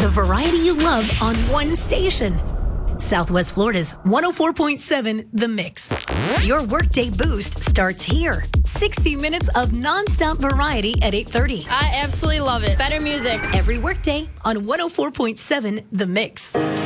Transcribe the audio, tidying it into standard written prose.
The variety you love on one station. Southwest Florida's 104.7 The Mix. Your workday boost starts here. 60 minutes of nonstop variety at 8:30. I absolutely love it. Better music. Every workday on 104.7 The Mix.